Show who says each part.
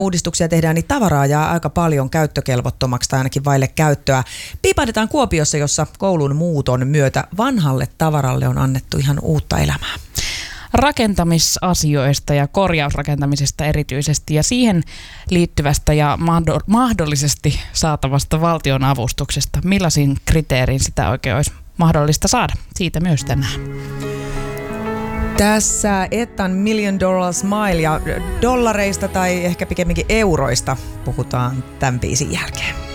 Speaker 1: uudistuksia tehdään, niin tavaraa jää aika paljon käyttökelvottomaksi tai ainakin vaille käyttöä. Piipahdetaan Kuopiossa, jossa koulun muuton myötä vanhalle tavaralle on annettu ihan uutta elämää.
Speaker 2: Rakentamisasioista ja korjausrakentamisesta erityisesti ja siihen liittyvästä ja mahdollisesti saatavasta valtionavustuksesta. Millaisin kriteerin sitä oikein olisi mahdollista saada? Siitä myös tänään.
Speaker 1: Tässä Ettan $1 Million Smile ja dollareista tai ehkä pikemminkin euroista puhutaan tämän biisin jälkeen.